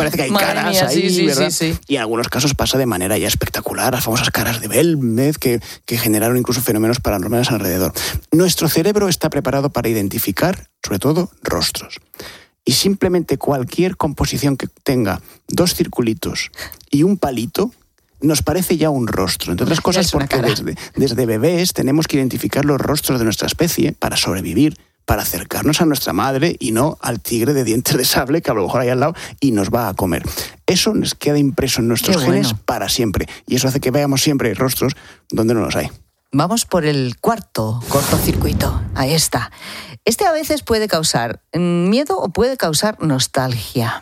parece que hay caras mía, ahí, sí, ¿verdad? Sí. Y en algunos casos pasa de manera ya espectacular, las famosas caras de Belmez que generaron incluso fenómenos paranormales alrededor. Nuestro cerebro está preparado para identificar, sobre todo, rostros. Y simplemente cualquier composición que tenga 2 circulitos y un palito nos parece ya un rostro. Entre otras cosas porque desde bebés tenemos que identificar los rostros de nuestra especie para sobrevivir, para acercarnos a nuestra madre y no al tigre de dientes de sable que a lo mejor hay al lado y nos va a comer. Eso nos queda impreso en nuestros genes para siempre. Y eso hace que veamos siempre rostros donde no los hay. Vamos por el cuarto cortocircuito. Ahí está. Este a veces puede causar miedo o puede causar nostalgia.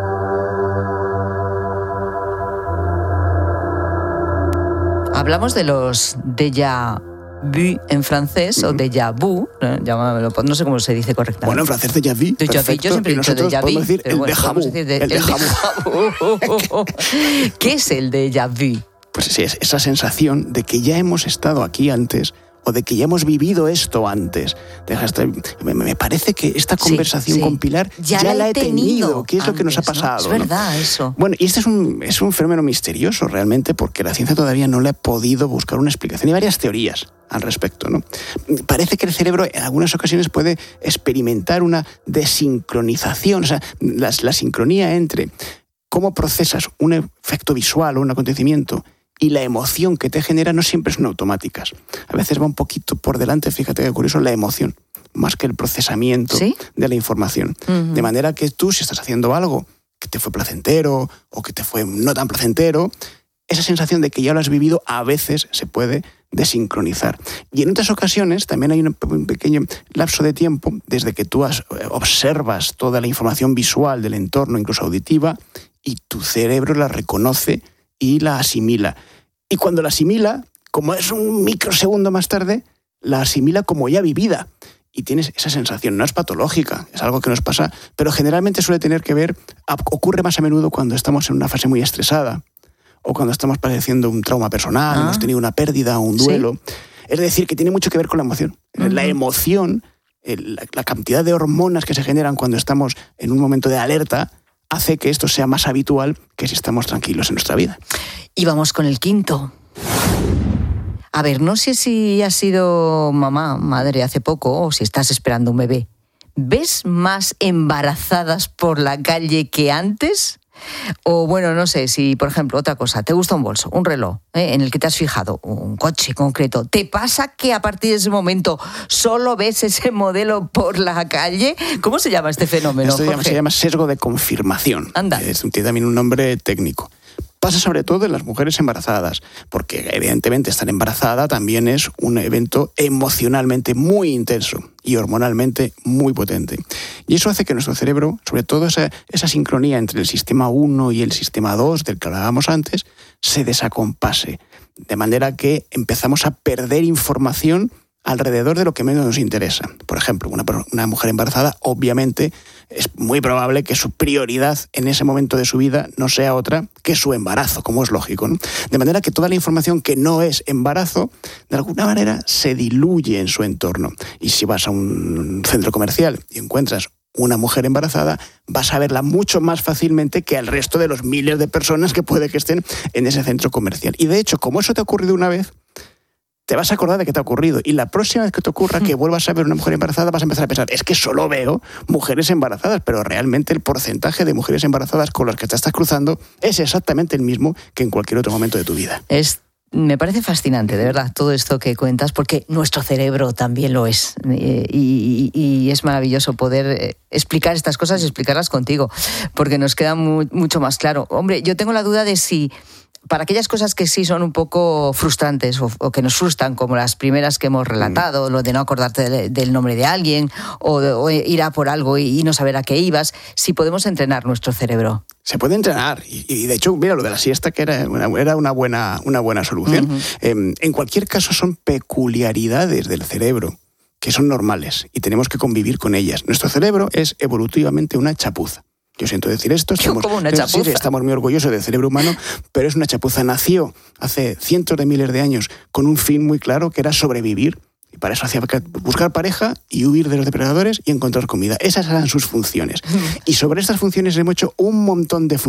Hablamos de los déjà vu en francés o déjà vu, no sé cómo se dice correctamente. Bueno, en francés déjà vu, perfecto. Yo siempre he dicho déjà vu, decir el déjà vu. El déjà vu. ¿Qué es el déjà vu? Pues sí, es esa sensación de que ya hemos estado aquí antes o de que ya hemos vivido esto antes. Me parece que esta conversación con Pilar ya la he tenido. ¿Qué es lo que nos ha pasado? Es verdad, ¿no? Eso. Bueno, y este es un fenómeno misterioso realmente porque la ciencia todavía no le ha podido buscar una explicación. Hay varias teorías al respecto, ¿no? Parece que el cerebro en algunas ocasiones puede experimentar una desincronización, o sea, la sincronía entre cómo procesas un efecto visual o un acontecimiento y la emoción que te genera no siempre son automáticas. A veces va un poquito por delante, fíjate qué curioso, la emoción, más que el procesamiento de la información. Uh-huh. De manera que tú, si estás haciendo algo que te fue placentero o que te fue no tan placentero, esa sensación de que ya lo has vivido a veces se puede desincronizar. Y en otras ocasiones también hay un pequeño lapso de tiempo desde que tú observas toda la información visual del entorno, incluso auditiva, y tu cerebro la reconoce y la asimila. Y cuando la asimila, como es un microsegundo más tarde, la asimila como ya vivida. Y tienes esa sensación, no es patológica, es algo que nos pasa, pero generalmente suele tener que ver, ocurre más a menudo cuando estamos en una fase muy estresada o cuando estamos padeciendo un trauma personal, hemos tenido una pérdida o un duelo. ¿Sí? Es decir, que tiene mucho que ver con la emoción. Uh-huh. La emoción, la cantidad de hormonas que se generan cuando estamos en un momento de alerta, hace que esto sea más habitual que si estamos tranquilos en nuestra vida. Y vamos con el quinto. A ver, no sé si has sido madre hace poco o si estás esperando un bebé. ¿Ves más embarazadas por la calle que antes? O bueno, no sé, si por ejemplo, otra cosa, te gusta un bolso, un reloj, en el que te has fijado, un coche concreto, ¿te pasa que a partir de ese momento solo ves ese modelo por la calle? ¿Cómo se llama este fenómeno, Jorge? Se llama sesgo de confirmación. Anda. Tiene también un nombre técnico. Pasa sobre todo en las mujeres embarazadas, porque evidentemente estar embarazada también es un evento emocionalmente muy intenso y hormonalmente muy potente. Y eso hace que nuestro cerebro, sobre todo esa sincronía entre el sistema 1 y el sistema 2, del que hablábamos antes, se desacompase. De manera que empezamos a perder información alrededor de lo que menos nos interesa. Por ejemplo, una mujer embarazada, obviamente, es muy probable que su prioridad en ese momento de su vida no sea otra que su embarazo, como es lógico, ¿no? De manera que toda la información que no es embarazo, de alguna manera, se diluye en su entorno. Y si vas a un centro comercial y encuentras una mujer embarazada, vas a verla mucho más fácilmente que al resto de los miles de personas que puede que estén en ese centro comercial. Y de hecho, como eso te ha ocurrido una vez, te vas a acordar de que te ha ocurrido. Y la próxima vez que te ocurra que vuelvas a ver una mujer embarazada, vas a empezar a pensar, es que solo veo mujeres embarazadas, pero realmente el porcentaje de mujeres embarazadas con las que te estás cruzando es exactamente el mismo que en cualquier otro momento de tu vida. Me parece fascinante, de verdad, todo esto que cuentas, porque nuestro cerebro también lo es. Y es maravilloso poder explicar estas cosas y explicarlas contigo, porque nos queda mucho más claro. Hombre, yo tengo la duda de si para aquellas cosas que sí son un poco frustrantes o que nos frustran, como las primeras que hemos relatado, lo de no acordarte del nombre de alguien o ir a por algo y no saber a qué ibas, si podemos entrenar nuestro cerebro. Se puede entrenar y de hecho, mira, lo de la siesta que era una buena solución. Uh-huh. En cualquier caso son peculiaridades del cerebro que son normales y tenemos que convivir con ellas. Nuestro cerebro es evolutivamente una chapuza. Yo siento decir esto, estamos muy orgullosos del cerebro humano, pero es una chapuza. Nació hace cientos de miles de años con un fin muy claro, que era sobrevivir. Y para eso hacía buscar pareja y huir de los depredadores y encontrar comida. Esas eran sus funciones. Y sobre estas funciones hemos hecho un montón de funciones.